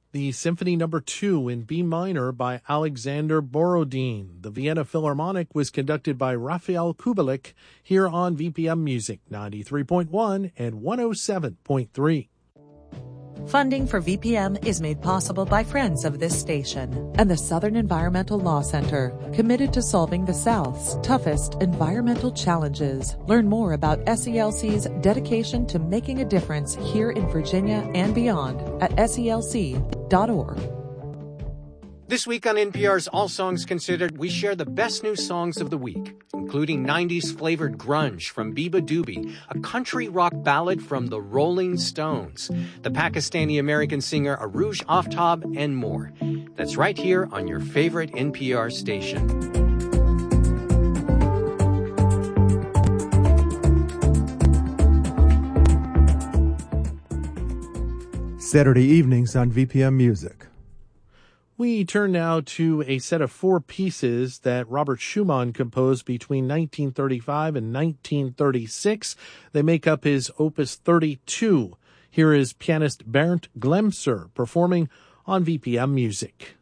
The Symphony No. 2 in B minor by Alexander Borodin. The Vienna Philharmonic was conducted by Raphael Kubelik here on VPM Music 93.1 and 107.3. Funding for VPM is made possible by friends of this station and the Southern Environmental Law Center, committed to solving the South's toughest environmental challenges. Learn more about SELC's dedication to making a difference here in Virginia and beyond at SELC.org. This week on NPR's All Songs Considered, we share the best new songs of the week, including 90s flavored grunge from Biba Doobie, a country rock ballad from the Rolling Stones, the Pakistani-American singer Arooj Aftab, and more. That's right here on your favorite NPR station. Saturday evenings on VPM Music. We turn now to a set of four pieces that Robert Schumann composed between 1935 and 1936. They make up his Opus 32. Here is pianist Bernd Glemser performing on VPM Music.